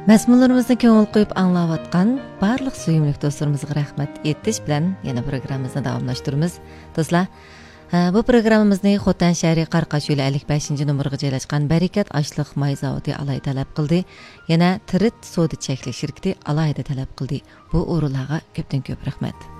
Məzmunlarımızda көңіл қойып аңлаватқан барлық сүйімлік достlarımızға рахмет еттіш білән яна программамызны давамлаштырмыз. Достlar, bu programmamizni Xotan shahri Qarqash yo'li 55 nomerga joylashgan Barakat ashliq may zavodi alayda talab qildi. Yana Tirit soda cheklak shirkati alayda talab qildi. Bu o'rinlarga ko'pdan ko'p rahmat.